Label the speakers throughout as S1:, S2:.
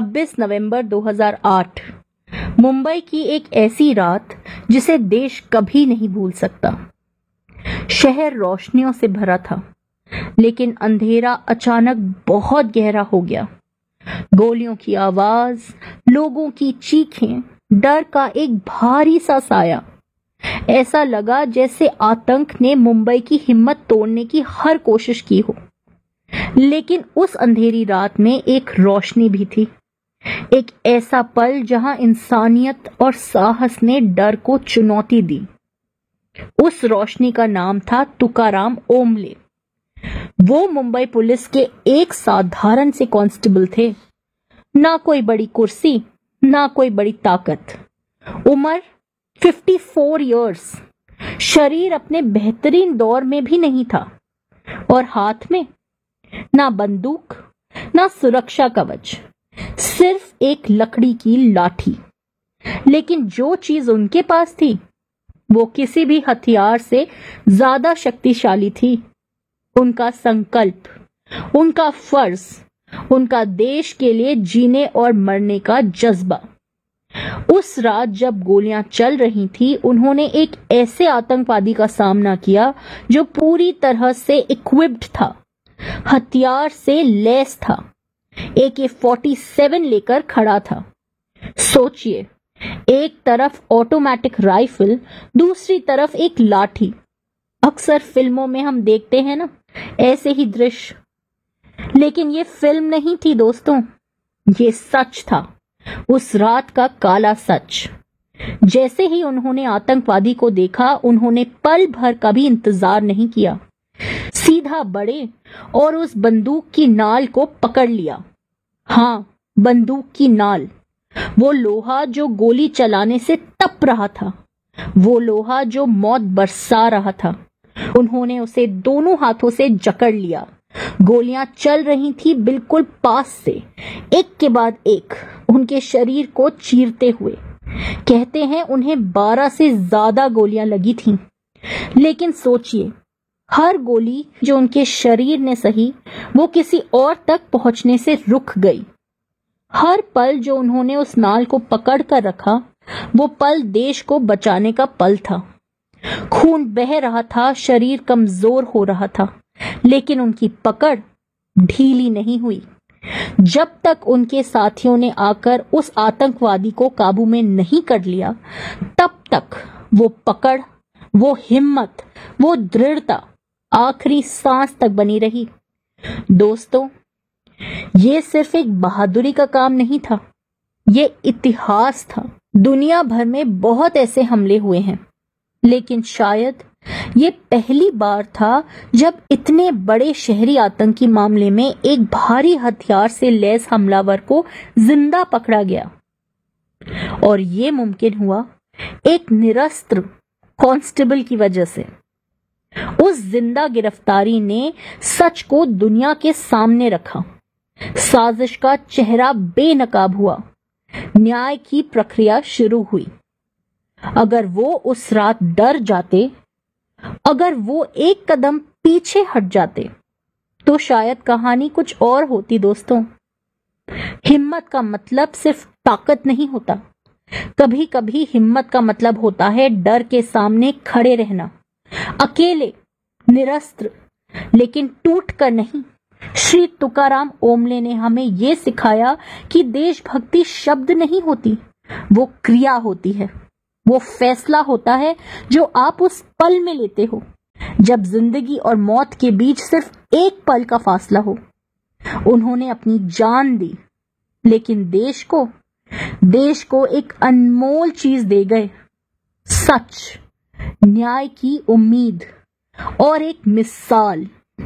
S1: 26 नवंबर 2008, मुंबई की एक ऐसी रात जिसे देश कभी नहीं भूल सकता। शहर रोशनियों से भरा था, लेकिन अंधेरा अचानक बहुत गहरा हो गया। गोलियों की आवाज, लोगों की चीखें, डर का एक भारी सा साया। ऐसा लगा जैसे आतंक ने मुंबई की हिम्मत तोड़ने की हर कोशिश की हो। लेकिन उस अंधेरी रात में एक रोशनी भी थी, एक ऐसा पल जहां इंसानियत और साहस ने डर को चुनौती दी। उस रोशनी का नाम था तुकाराम ओमले। वो मुंबई पुलिस के एक साधारण से कांस्टेबल थे। ना कोई बड़ी कुर्सी, ना कोई बड़ी ताकत। उम्र 54 इयर्स। शरीर अपने बेहतरीन दौर में भी नहीं था, और हाथ में ना बंदूक, ना सुरक्षा कवच, सिर्फ एक लकड़ी की लाठी। लेकिन जो चीज उनके पास थी वो किसी भी हथियार से ज्यादा शक्तिशाली थी। उनका संकल्प, उनका फर्ज, उनका देश के लिए जीने और मरने का जज्बा। उस रात जब गोलियां चल रही थी, उन्होंने एक ऐसे आतंकवादी का सामना किया जो पूरी तरह से इक्विप्ड था, हथियार से लैस था, AK-47 लेकर खड़ा था। सोचिए, एक तरफ ऑटोमेटिक राइफल, दूसरी तरफ एक लाठी। अक्सर फिल्मों में हम देखते हैं ना ऐसे ही दृश्य, लेकिन ये फिल्म नहीं थी दोस्तों, ये सच था, उस रात का काला सच। जैसे ही उन्होंने आतंकवादी को देखा, उन्होंने पल भर का भी इंतजार नहीं किया, सीधा बढ़े और उस बंदूक की नाल को पकड़ लिया। हाँ, बंदूक की नाल, वो लोहा जो गोली चलाने से तप रहा था, वो लोहा जो मौत बरसा रहा था। उन्होंने उसे दोनों हाथों से जकड़ लिया। गोलियां चल रही थी बिल्कुल पास से, एक के बाद एक, उनके शरीर को चीरते हुए। कहते हैं उन्हें 12 से ज्यादा गोलियां लगी थीं। लेकिन सोचिए, हर गोली जो उनके शरीर ने सही, वो किसी और तक पहुंचने से रुक गई। हर पल जो उन्होंने उस नाल को पकड़ कर रखा, वो पल देश को बचाने का पल था। खून बह रहा था, शरीर कमजोर हो रहा था, लेकिन उनकी पकड़ ढीली नहीं हुई। जब तक उनके साथियों ने आकर उस आतंकवादी को काबू में नहीं कर लिया, तब तक वो पकड़, वो हिम्मत, वो दृढ़ता आखिरी सांस तक बनी रही। दोस्तों, ये सिर्फ एक बहादुरी का काम नहीं था, ये इतिहास था। दुनिया भर में बहुत ऐसे हमले हुए हैं, लेकिन शायद ये पहली बार था जब इतने बड़े शहरी आतंकी मामले में एक भारी हथियार से लैस हमलावर को जिंदा पकड़ा गया। और ये मुमकिन हुआ एक निरस्त्र कांस्टेबल की वजह से। उस जिंदा गिरफ्तारी ने सच को दुनिया के सामने रखा। साजिश का चेहरा बेनकाब हुआ। न्याय की प्रक्रिया शुरू हुई। अगर वो उस रात डर जाते, अगर वो एक कदम पीछे हट जाते, तो शायद कहानी कुछ और होती दोस्तों। हिम्मत का मतलब सिर्फ ताकत नहीं होता। कभी कभी हिम्मत का मतलब होता है डर के सामने खड़े रहना, अकेले, निरस्त्र, लेकिन टूट कर नहीं। श्री तुकाराम ओमले ने हमें यह सिखाया कि देशभक्ति शब्द नहीं होती, वो क्रिया होती है। वो फैसला होता है जो आप उस पल में लेते हो, जब जिंदगी और मौत के बीच सिर्फ एक पल का फासला हो। उन्होंने अपनी जान दी, लेकिन देश को एक अनमोल चीज दे गए। सच, न्याय की उम्मीद और एक मिसाल।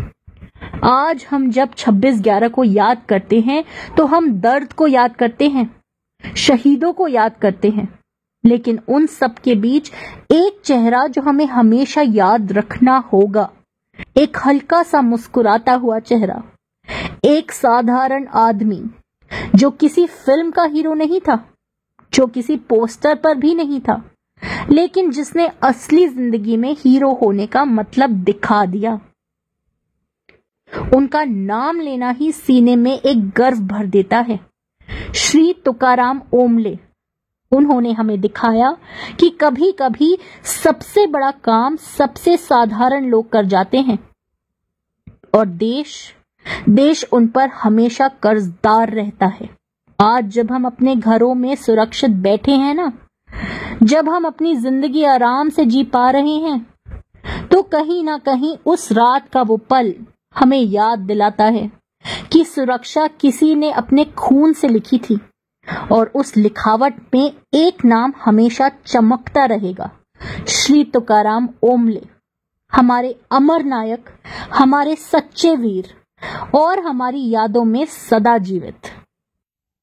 S1: आज हम जब 26/11 को याद करते हैं, तो हम दर्द को याद करते हैं, शहीदों को याद करते हैं, लेकिन उन सब के बीच एक चेहरा जो हमें हमेशा याद रखना होगा। एक हल्का सा मुस्कुराता हुआ चेहरा, एक साधारण आदमी जो किसी फिल्म का हीरो नहीं था, जो किसी पोस्टर पर भी नहीं था, लेकिन जिसने असली जिंदगी में हीरो होने का मतलब दिखा दिया। उनका नाम लेना ही सीने में एक गर्व भर देता है। श्री तुकाराम ओमले, उन्होंने हमें दिखाया कि कभी कभी सबसे बड़ा काम सबसे साधारण लोग कर जाते हैं और देश उन पर हमेशा कर्जदार रहता है। आज जब हम अपने घरों में सुरक्षित बैठे हैं ना, जब हम अपनी जिंदगी आराम से जी पा रहे हैं, तो कहीं ना कहीं उस रात का वो पल हमें याद दिलाता है कि सुरक्षा किसी ने अपने खून से लिखी थी और उस लिखावट में एक नाम हमेशा चमकता रहेगा, श्री तुकाराम ओमले, हमारे अमर नायक, हमारे सच्चे वीर और हमारी यादों में सदा जीवित।